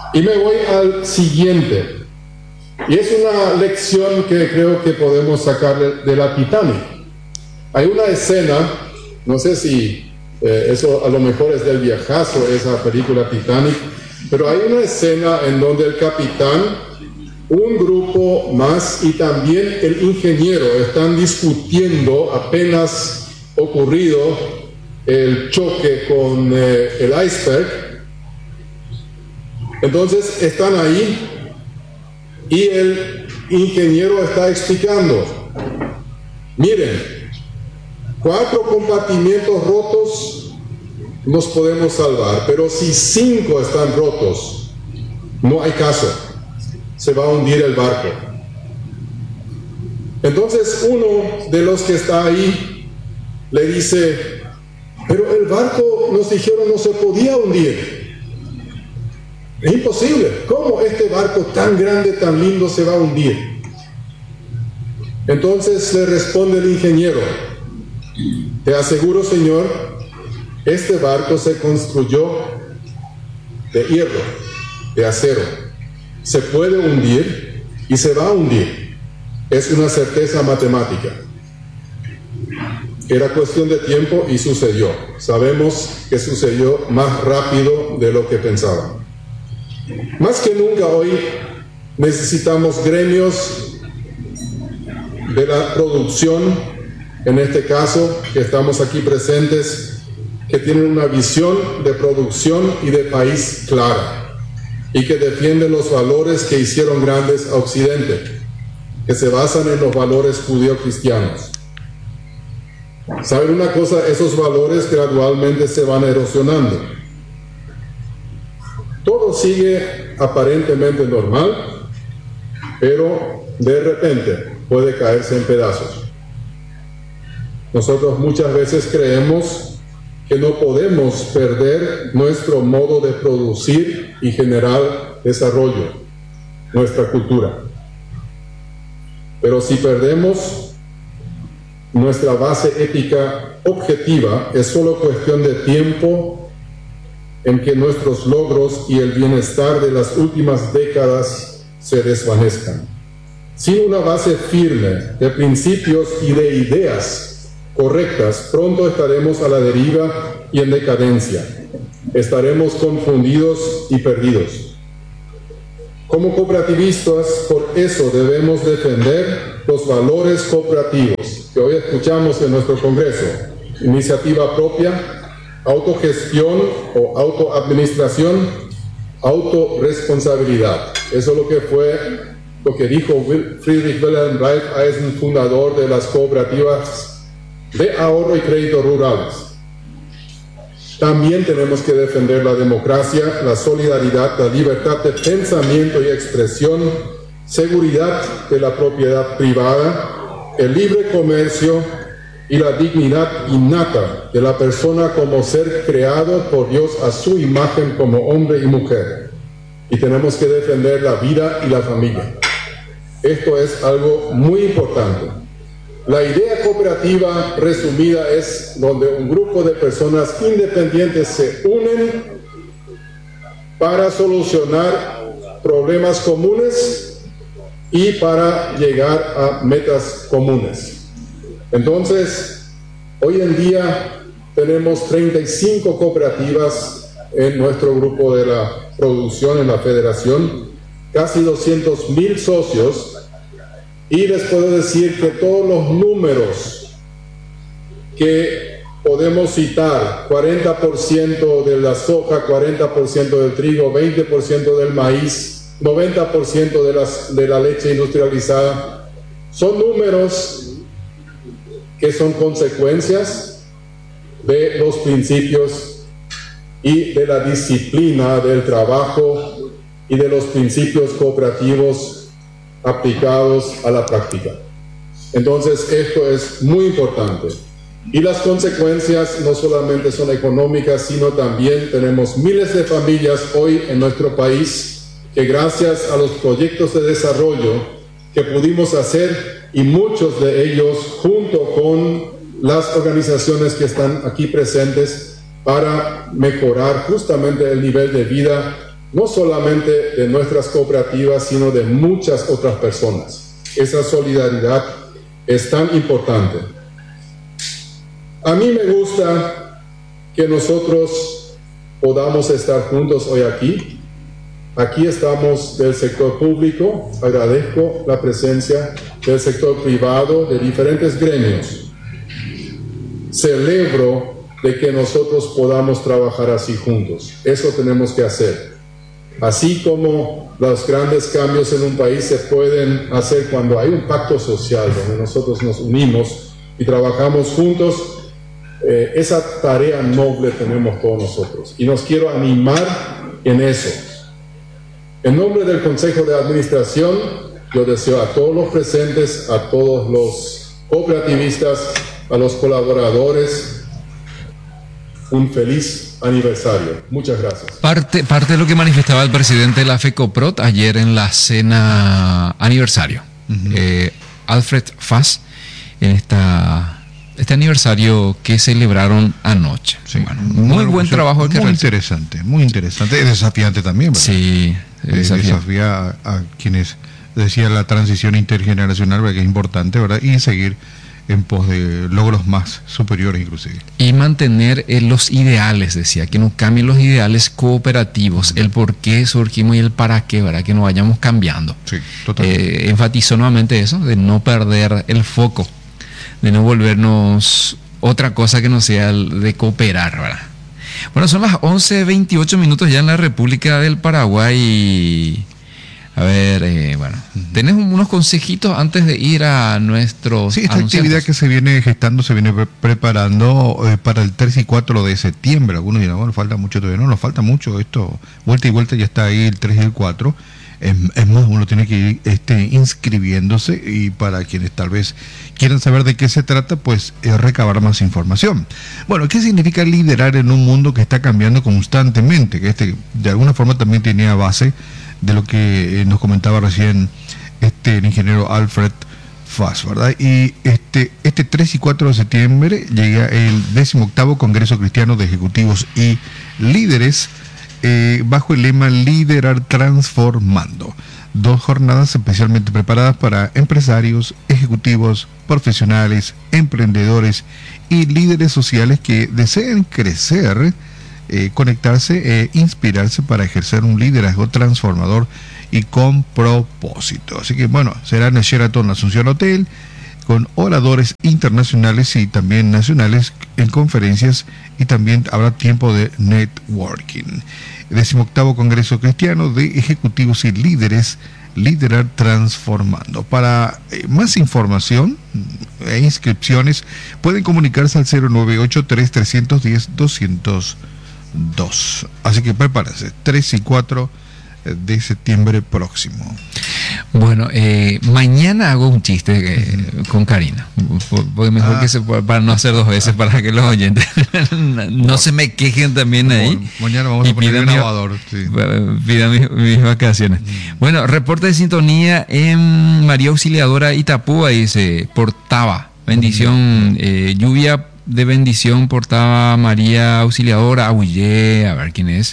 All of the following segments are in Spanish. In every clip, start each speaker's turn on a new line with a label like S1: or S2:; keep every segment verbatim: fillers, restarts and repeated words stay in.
S1: Y me voy al siguiente. Y es una lección que creo que podemos sacar de, de la Titanic. Hay una escena, no sé si eh, eso a lo mejor es del viejazo, esa película Titanic, pero hay una escena en donde el capitán, un grupo más y también el ingeniero están discutiendo apenas ocurrido el choque con eh, el iceberg. Entonces están ahí y el ingeniero está explicando, miren, cuatro compartimientos rotos nos podemos salvar, pero si cinco están rotos, no hay caso, se va a hundir el barco. Entonces uno de los que está ahí le dice, pero el barco nos dijeron no se podía hundir. Es imposible. ¿Cómo este barco tan grande, tan lindo se va a hundir? Entonces le responde el ingeniero, te aseguro, señor, este barco se construyó de hierro, de acero. Se puede hundir y se va a hundir. Es una certeza matemática. Era cuestión de tiempo y sucedió. Sabemos que sucedió más rápido de lo que pensábamos. Más que nunca hoy necesitamos gremios de la producción, en este caso que estamos aquí presentes, que tienen una visión de producción y de país clara y que defienden los valores que hicieron grandes a Occidente, que se basan en los valores judío-cristianos. ¿Saben una cosa? Esos valores gradualmente se van erosionando. Todo sigue aparentemente normal, pero de repente puede caerse en pedazos. Nosotros muchas veces creemos que no podemos perder nuestro modo de producir y generar desarrollo, nuestra cultura. Pero si perdemos nuestra base ética objetiva, es solo cuestión de tiempo en que nuestros logros y el bienestar de las últimas décadas se desvanezcan. Sin una base firme de principios y de ideas correctas, pronto estaremos a la deriva y en decadencia. Estaremos confundidos y perdidos. Como cooperativistas, por eso debemos defender los valores cooperativos que hoy escuchamos en nuestro Congreso: iniciativa propia, autogestión o autoadministración, autorresponsabilidad. Eso es lo que fue, lo que dijo Friedrich Wilhelm Raiffeisen, fundador de las cooperativas de ahorro y crédito rurales. También tenemos que defender la democracia, la solidaridad, la libertad de pensamiento y expresión, seguridad de la propiedad privada, el libre comercio y la dignidad innata de la persona como ser creado por Dios a su imagen como hombre y mujer. Y tenemos que defender la vida y la familia. Esto es algo muy importante. La idea cooperativa resumida es donde un grupo de personas independientes se unen para solucionar problemas comunes y para llegar a metas comunes. Entonces, hoy en día tenemos treinta y cinco cooperativas en nuestro grupo de la producción, en la federación, casi doscientos mil socios, y les puedo decir que todos los números que podemos citar, cuarenta por ciento de la soja, cuarenta por ciento del trigo, veinte por ciento del maíz, noventa por ciento de, las, de la leche industrializada, son números que son consecuencias de los principios y de la disciplina del trabajo y de los principios cooperativos aplicados a la práctica. Entonces, esto es muy importante. Y las consecuencias no solamente son económicas, sino también tenemos miles de familias hoy en nuestro país que gracias a los proyectos de desarrollo que pudimos hacer, y muchos de ellos junto con las organizaciones que están aquí presentes para mejorar justamente el nivel de vida no solamente de nuestras cooperativas, sino de muchas otras personas. Esa solidaridad es tan importante. A mí me gusta que nosotros podamos estar juntos hoy aquí. Aquí estamos del sector público, agradezco la presencia del sector privado, de diferentes gremios. Celebro de que nosotros podamos trabajar así juntos. Eso tenemos que hacer. Así como los grandes cambios en un país se pueden hacer cuando hay un pacto social, donde nosotros nos unimos y trabajamos juntos, eh, esa tarea noble tenemos todos nosotros. Y nos quiero animar en eso. En nombre del Consejo de Administración, yo deseo a todos los presentes, a todos los cooperativistas, a los colaboradores, un feliz aniversario. Muchas gracias.
S2: Parte, parte de lo que manifestaba el presidente de la FECOPROT ayer en la cena aniversario, uh-huh. eh, Alfred Fass, en esta, este aniversario que celebraron anoche.
S3: Sí,
S2: bueno, muy bueno, buen trabajo.
S3: Muy que interesante, muy interesante. Es desafiante también, ¿verdad?
S2: Sí,
S3: desafiante. Desafía a, a quienes decían la transición intergeneracional, ¿verdad? Que es importante, ¿verdad? Y seguir en pos de logros más superiores inclusive.
S2: Y mantener eh, los ideales, decía, que no cambien los ideales cooperativos, uh-huh. el por qué surgimos y el para qué, ¿verdad? Que no vayamos cambiando.
S3: Sí, totalmente.
S2: Eh, enfatizó nuevamente eso, de no perder el foco, de no volvernos otra cosa que no sea el de cooperar, ¿verdad? Bueno, son las once veintiocho minutos ya en la República del Paraguay y... A ver, eh, bueno, ¿tenés unos consejitos antes de ir a nuestros
S3: Sí, esta
S2: anunciantes?
S3: Actividad que se viene gestando, se viene pre- preparando eh, para el tres y cuatro de septiembre. Algunos dirán, bueno, falta mucho todavía. No, nos falta mucho esto. Vuelta y vuelta ya está ahí el tres y el cuatro. Es, es más, uno tiene que ir este, inscribiéndose y para quienes tal vez quieran saber de qué se trata, pues eh, recabar más información. Bueno, ¿qué significa liderar en un mundo que está cambiando constantemente? Que este de alguna forma también tenía base de lo que eh, nos comentaba recién este el ingeniero Alfred Fass, ¿verdad? Y este este tres y cuatro de septiembre llega el decimoctavo Congreso Cristiano de Ejecutivos y Líderes eh, bajo el lema Liderar Transformando. Dos jornadas especialmente preparadas para empresarios, ejecutivos, profesionales, emprendedores y líderes sociales que deseen crecer, Eh, conectarse e inspirarse para ejercer un liderazgo transformador y con propósito. Así que bueno, será en el Sheraton Asunción Hotel con oradores internacionales y también nacionales en conferencias y también habrá tiempo de networking. Decimoctavo Congreso Cristiano de Ejecutivos y Líderes, Liderar Transformando. Para eh, más información e inscripciones pueden comunicarse al cero nueve ocho tres, tres uno cero, dos cero dos. Así que prepárense, tres y cuatro de septiembre próximo.
S2: Bueno, eh, mañana hago un chiste eh, con Karina, porque mejor ah. que se pueda, para no hacer dos veces, para que los oyentes no bueno. se me quejen también ahí.
S3: Bueno, mañana vamos a poner el grabador. Sí.
S2: Pidan mis, mis vacaciones. Mm. Bueno, reporte de sintonía en María Auxiliadora Itapúa, dice, portaba, bendición, mm. eh, lluvia de bendición portaba María Auxiliadora, Aullé, a ver quién es,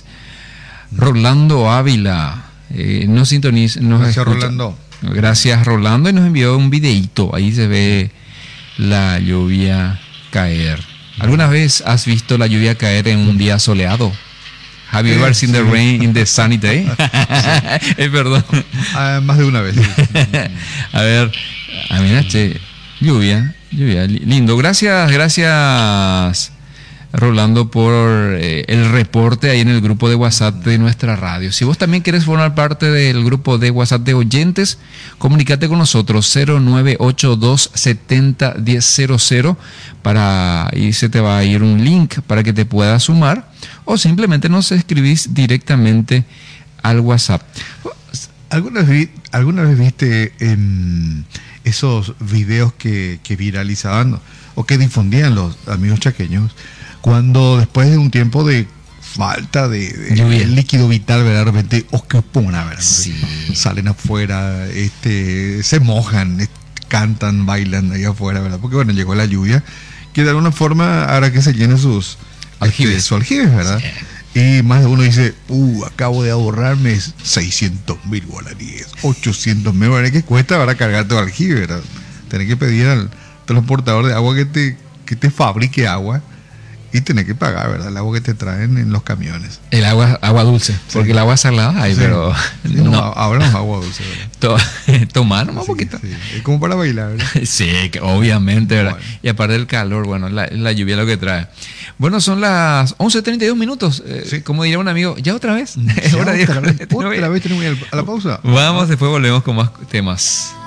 S2: Rolando Ávila, eh, nos sintoniza, nos
S3: gracias
S2: escucha.
S3: Rolando.
S2: Gracias Rolando, y nos envió un videíto, ahí se ve la lluvia caer. ¿Alguna vez has visto la lluvia caer en un día soleado? Have you ever seen the rain in the sunny day? Sí. eh, perdón.
S3: Uh, más de una vez.
S2: A ver, a mí che, lluvia. Lluvia, lindo. Gracias, gracias Rolando por eh, el reporte ahí en el grupo de WhatsApp de nuestra radio. Si vos también quieres formar parte del grupo de WhatsApp de oyentes, comunícate con nosotros cero nueve ocho dos setenta diez cero cero para y se te va a ir un link para que te puedas sumar o simplemente nos escribís directamente al WhatsApp.
S3: ¿Alguna vez, alguna vez viste eh, esos videos que, que viralizaban o que difundían los amigos chaqueños cuando después de un tiempo de falta de, de líquido vital, ¿verdad? De repente, oh, qué pona, ¿verdad?
S2: Sí.
S3: Salen afuera, este, se mojan, cantan, bailan ahí afuera, ¿verdad? Porque bueno, llegó la lluvia que de alguna forma hará que se llenen sus
S2: aljibes,
S3: este, sus aljibes, ¿verdad? Sí. Y más de uno dice, uh, acabo de ahorrarme seiscientos mil guaraníes, ochocientos mil guaraníes que cuesta para cargar tu aljibe, ¿verdad? Tenés que pedir al transportador de agua que te, que te fabrique agua y tenés que pagar, ¿verdad? El agua que te traen en los camiones.
S2: El agua agua dulce, porque sí. El agua salada hay, sí. Pero
S3: sí, no, no. Ahora no es agua dulce,
S2: ¿verdad? Tomar nomás
S3: sí,
S2: un poquito.
S3: Sí. Es como para bailar, ¿verdad?
S2: Sí, que obviamente, ¿verdad? Bueno. Y aparte del calor, bueno, la, la lluvia lo que trae. Bueno, son las once treinta y dos minutos. Eh, sí. Como diría un amigo, ¿ya otra vez?
S3: ¿Ya otra, vez? ¿Otra vez tenemos que ir a la pausa?
S2: Vamos, después volvemos con más temas.